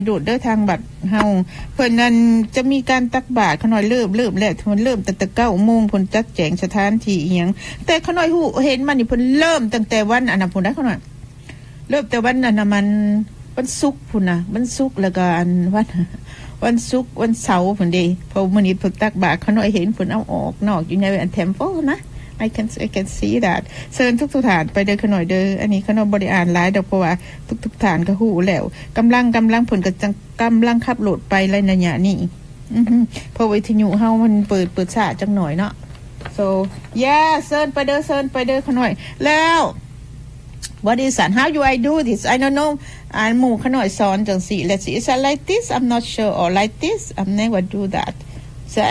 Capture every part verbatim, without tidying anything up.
ดูดเด้อทางบัตรเฮาเพิ่นนั้นจะมีการตักบาตรขน้อยเริ่มเริ่มแล้วมันเริ่มตั้งแต่ เก้าโมงเพิ่นจัดแจงสถานที่อีหยังแต่ขน้อยฮู้เห็นมันนี่เพิ่นเริ่มตั้งแต่วันอันนั้นพุ่นได้ขน้อยเริ่มแต่วันนั้นน่ะมันวันศุกร์พุ่นน่ะวันศุกร์แล้วก็อันวันวันศุกร์วันเสาร์พุ่นเด้พอมื้อนี้เพิ่นตักบาตรขน้อยเห็นเพิ่นเอาออกนอกอยู่ในอันเทมเพิลนะI can I can see that เชิญทุกๆฐานไปเด้อขน้อยเด้ออันนี้ขน้อยบ่ได้อ่านหลายดอกเพราะว่าทุกๆฐานก็ฮู้แล้วกำลังกำลังผลก็จังกำลังขับรถไปในระยะนี้อือฮึเพราะวิทยุเฮามันเปิดเปิดช้าจังหน่อยเนาะ so yeah เชิญไปเด้อเชิญไปเด้อขน้อยแล้ว what is that how do I do this I don't know อ่านหมู่ขน้อยสอนจังซี่ let's see is it like this I'm not sure or like this I never do that so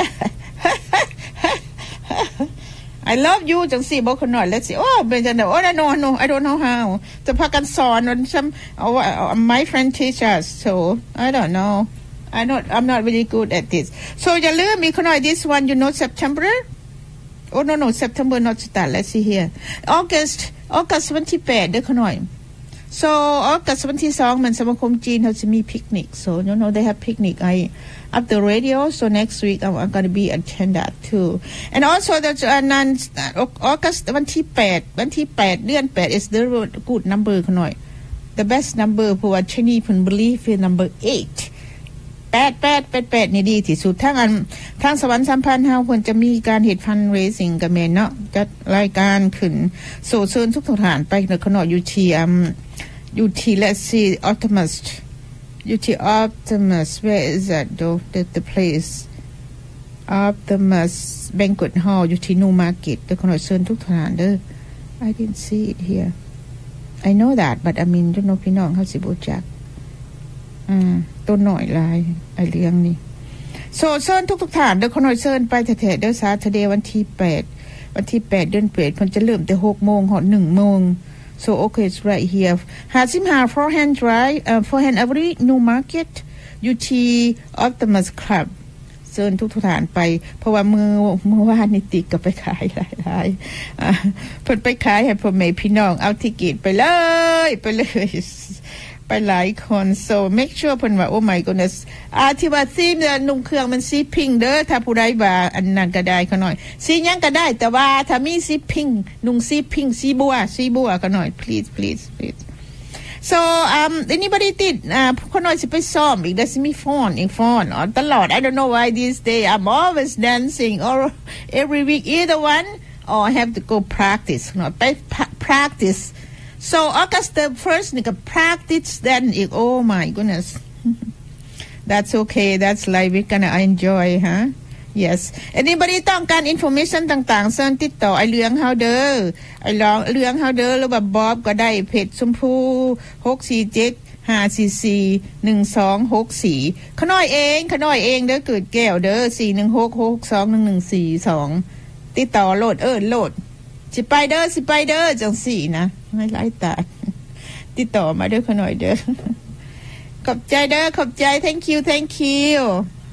I love you จังซี่บ่คนน้อย let's see oh เป็นจังได๋ oh no no I don't know how จะพากันสอนมันซัม my friend teach us so I don't know I not I'm not really good at this so อย่าลืมมีคนน้อย this one you know September oh no no September not start let's see here August August วันที่แปดเด้อคนน้อย so August วันที่สองมันสมาคมจีนเขาจะมีพิกนิก so you know they have picnic I up the radio so next week I'm, I'm going to be attend that too and also the uh, August วันที่แปดวันที่แปดเดือนแปด is the good number ขน่อย the best number เพราะว่าชนีเพิ่น believe in number eight แปด แปด แปด แปดนี่ดีที่สุดทางอันทางสวรรค์สัมพันธ์เฮาเพิ่นจะมีการเฮ็ด fundraising ก็แม่นเนาะจัดรายการขึ้นโซเชิญทุกสถานไปขน่อยอยู่ที่อืมอยู่ที่ let's see Optimusอยู่ที่ Optimus where is that though the, the place Optimus Banquet Hall อยู่ที่ New Market เด้อขอเชิญทุกท่านเด้อ I didn't see it here I know that but I mean you know พี่น้องเขาสิบ่จักอืมตัวหน่อยหลายไอ้เรื่องนี้โซเชิญทุกๆท่านเด้อขอเชิญไปแท้ๆเด้อ Saturday วันที่แปดวันที่แปดเดือนแปดเพิ่นจะเริ่มแต่ หกโมง ฮอด หนึ่งโมงSo okay, it's right here. Hasimha forehand drive, uh, forehand every New Market, อยู่ที่ Optimus Club เชิญทุกท่านไปเพราะว่ามือเมื่อวานนี่ติกก็ไปขายหลายๆอ่าเพิ่นไปขายให้พ่อแม่พี่น้องเอาทิเกตไปเลยไปเลยไปหลายคน so make sure เพิ่นว่า oh my goodness อ่าที่ว่าสีนุ่งเครื่องมันสีพิงเด้อถ้าผู้ใดว่าอันนั้นก็ได้เขาหน่อยสีหยังก็ได้แต่ว่าถ้ามีสีพิงนุ่งสีพิงสีบัวสีบัวก็หน่อย please please please so um anybody ติดอ่าเขาหน่อยสิไปซ้อมอีกได้สิมีฟ้อนอีกฟ้อนอ๋อตลอด I don't know why this day I'm always dancing or every week either one or I have to go practice เนาะไป practice so August the first นี่ก็ practice then อีก oh my goodness that's okay that's like we're gonna enjoy huh yes anybody ต้องการ information ต่างๆเชิญติดต่อไอ้เรื่องเฮาเด้อไอ้เรื่องเฮาเด้อหรือว่าบ๊อบก็ได้เพจชมพูหกสี่เจ็ด ห้าสี่สี่ หนึ่งสองหกสี่ขน้อยเองขน้อยเองเด้อเกิดแก้วเด้อสี่หนึ่งหก หกสองหนึ่งหนึ่งสี่สองติดต่อโหลดเอิ้นโหลดสิไปเด้อสิไปเด้อจังสี่นะไม่ไล่ตาติดต่อมาเด้อขน้อยเด้อขอบใจเด้อขอบใจ thank you thank you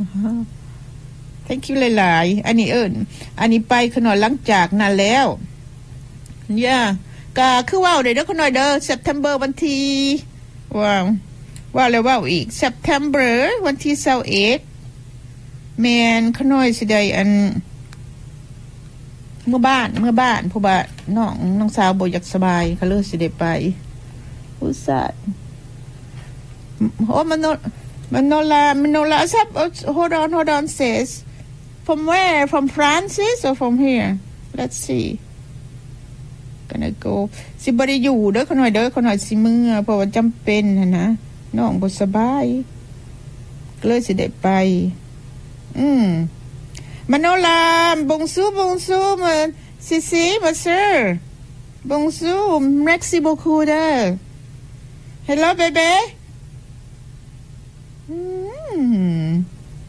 thank you หลายๆอันนี้เอิ้นอันนี้ไปขน้อยหลังจากนั้นแล้วย่าก็คือว่าเด้อขน้อยเด้อ September วันที่ว้าวว่าแล้วว่าอีก September วันที่ยี่สิบเอ็ดแม่นขน้อยสิได้อันเมื่อบ้านเมื่อบ้านผู้บ่าน้องน้องสาวบ่อยากสบายเขาเลยสิได้ไปอุตส่าห์โอ้มันโนมันโนลามันโนลาซับ hold on hold on says from where from Francis or from here let's see gonna go สิบ่ได้อยู่เด้อขน่อยเด้อขน่อยสิเมื่อเพราะว่าจำเป็นนะนะน้องบ่สบายก็เลยสิได้ไปอืมManola, bonjour, bonjour, Sissi, monsieur. Bonjour, merci beaucoup. Hello, baby. Mm.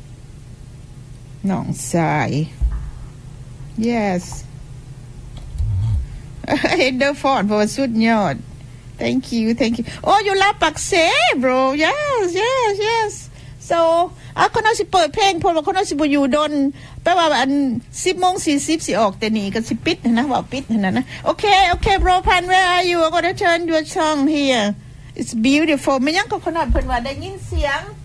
No, sigh. Yes. The phone for a suit yacht. Thank you, thank you. Oh, you love Pakse, bro. Yes, yes, yes. So, อ่ะคนเอาสิเปิดเพลงเพราะว่าคนเอาสิบ่อยู่ดนแปลว่าอัน สิบโมงสี่สิบ สิออกแต่นี่ก็สิปิดนะว่าปิดนั่นนะโอเคโอเค bro pan where are you I'm gonna turn your song here it's beautiful ไม่ยังก็ขนาดเพิ่นว่าได้ยินเสียง